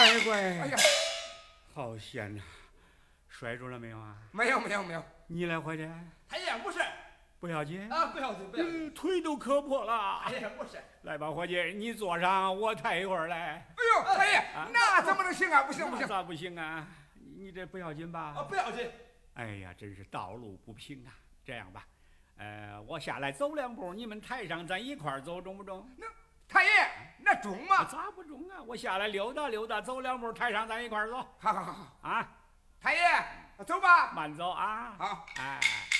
乖乖， 哎呀， 好险呐！摔着了没有啊？ 没有没有没有， 你来伙计， 太爷不是不要紧啊，不要紧不要紧， 腿都磕破了。 太爷不是。 来吧，伙计，你坐上，我抬一会儿来。 哎呦，太爷，那怎么能行啊？不行不行， 咋不行啊？你这不要紧吧？ 啊，不要紧。 哎呀，真是道路不平啊！这样吧，我下来走2步，你们抬上，咱一块儿走，中不中？ 那太爷，那中吗？ 咋不中啊？我下来溜达溜达，走2步，抬上，咱一块儿走。 好好好啊， 太爷，走吧。 慢走啊！ 好， 哎。